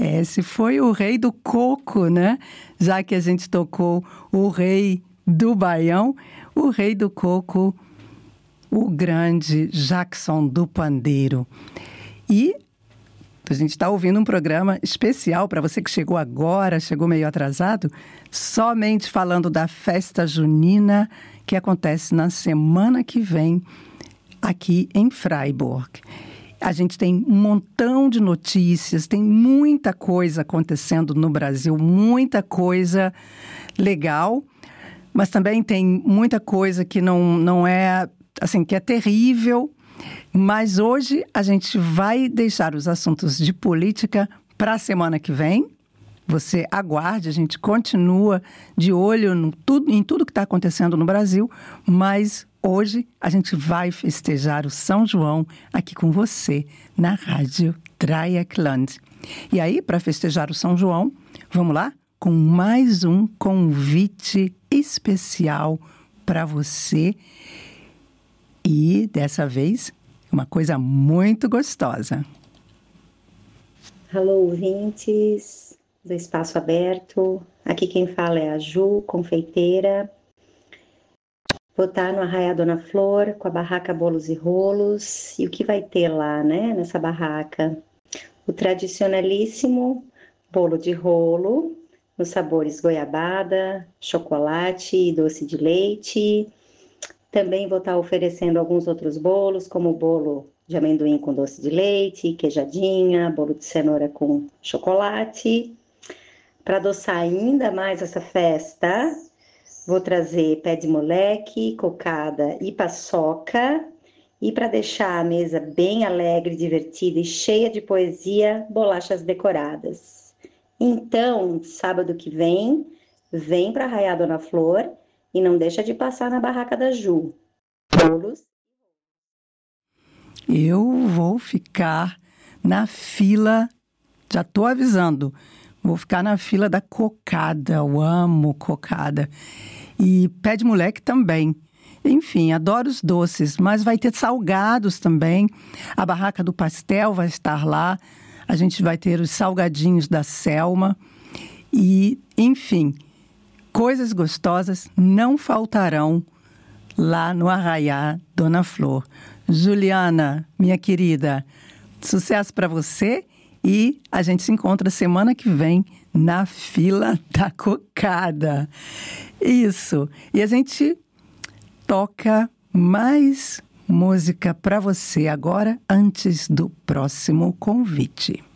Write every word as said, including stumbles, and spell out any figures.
Esse foi o Rei do Coco, né? Já que a gente tocou o Rei do Baião, o Rei do Coco, o grande Jackson do Pandeiro. E a gente está ouvindo um programa especial para você que chegou agora, chegou meio atrasado, somente falando da festa junina que acontece na semana que vem aqui em Freiburg. A gente tem um montão de notícias, tem muita coisa acontecendo no Brasil, muita coisa legal, mas também tem muita coisa que não, não é, assim, que é terrível. Mas hoje a gente vai deixar os assuntos de política para a semana que vem. Você aguarde, a gente continua de olho no tudo, em tudo que está acontecendo no Brasil, mas hoje a gente vai festejar o São João aqui com você na Rádio Dreieckland. E aí, para festejar o São João, vamos lá com mais um convite especial para você. E dessa vez, uma coisa muito gostosa. Alô, ouvintes do Espaço Aberto. Aqui quem fala é a Ju, confeiteira. Vou estar no Arraiá Dona Flor, com a barraca Bolos e Rolos. E o que vai ter lá, né, nessa barraca? O tradicionalíssimo bolo de rolo, nos sabores goiabada, chocolate e doce de leite. Também vou estar oferecendo alguns outros bolos, como o bolo de amendoim com doce de leite, queijadinha, bolo de cenoura com chocolate. Para adoçar ainda mais essa festa, vou trazer pé de moleque, cocada e paçoca. E para deixar a mesa bem alegre, divertida e cheia de poesia, bolachas decoradas. Então, sábado que vem, vem para Arraiá Dona Flor e não deixa de passar na barraca da Ju. Bolos. Eu vou ficar na fila, já estou avisando, vou ficar na fila da cocada, eu amo cocada. E pé de moleque também. Enfim, adoro os doces, mas vai ter salgados também. A barraca do pastel vai estar lá. A gente vai ter os salgadinhos da Selma. E, enfim, coisas gostosas não faltarão lá no Arraiá Dona Flor. Juliana, minha querida, sucesso para você e a gente se encontra semana que vem na fila da cocada. Isso. E a gente toca mais música para você agora, antes do próximo convite.